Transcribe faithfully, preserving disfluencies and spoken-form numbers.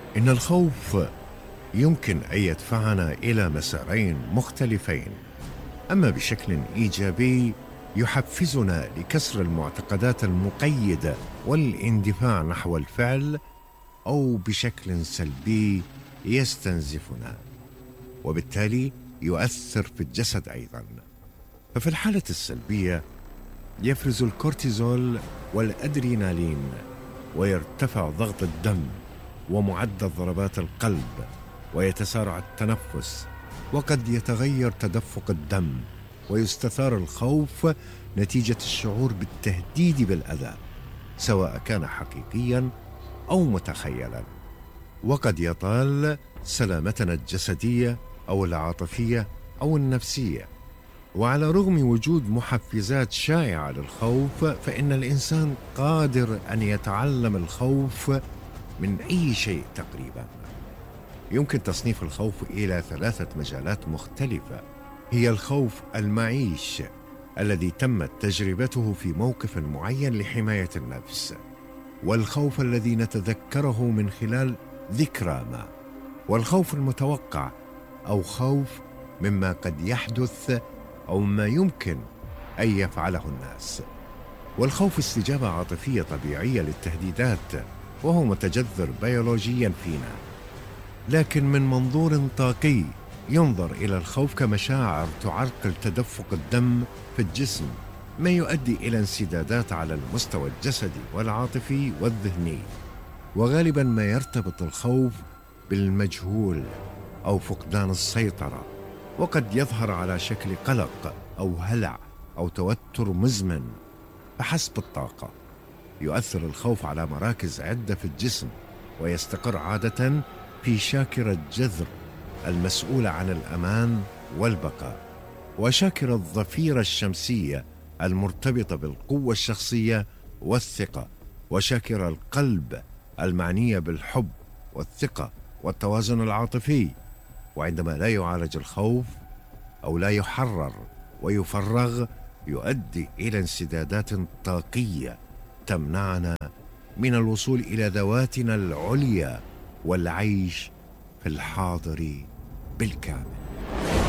إن الخوف يمكن أن يدفعنا إلى مسارين مختلفين، أما بشكل إيجابي يحفزنا لكسر المعتقدات المقيدة والاندفاع نحو الفعل، أو بشكل سلبي يستنزفنا وبالتالي يؤثر في الجسد أيضا. ففي الحالة السلبية يفرز الكورتيزول والأدرينالين، ويرتفع ضغط الدم ومعدل ضربات القلب، ويتسارع التنفس، وقد يتغير تدفق الدم، ويستثار الخوف نتيجة الشعور بالتهديد بالأذى سواء كان حقيقيا أو متخيلا، وقد يطال سلامتنا الجسدية أو العاطفية أو النفسية. وعلى رغم وجود محفزات شائعة للخوف، فإن الإنسان قادر أن يتعلم الخوف من أي شيء تقريبا. يمكن تصنيف الخوف إلى ثلاثة مجالات مختلفة، هي الخوف المعيش الذي تمت تجربته في موقف معين لحماية النفس، والخوف الذي نتذكره من خلال ذكرى ما، والخوف المتوقع أو خوف مما قد يحدث أو ما يمكن أن يفعله الناس. والخوف استجابة عاطفية طبيعية للتهديدات، وهو متجذر بيولوجيا فينا، لكن من منظور طاقي ينظر إلى الخوف كمشاعر تعرقل تدفق الدم في الجسم، ما يؤدي إلى انسدادات على المستوى الجسدي والعاطفي والذهني. وغالبا ما يرتبط الخوف بالمجهول أو فقدان السيطرة، وقد يظهر على شكل قلق أو هلع أو توتر مزمن بحسب الطاقة. يؤثر الخوف على مراكز عدة في الجسم، ويستقر عادة في شاكرة جذر المسؤولة عن الأمان والبقاء، وشاكرة الضفيرة الشمسية المرتبطة بالقوة الشخصية والثقة، وشاكرة القلب المعنية بالحب والثقة والتوازن العاطفي. وعندما لا يعالج الخوف أو لا يحرر ويفرغ، يؤدي إلى انسدادات طاقية تمنعنا من الوصول إلى ذواتنا العليا والعيش في الحاضر بالكامل.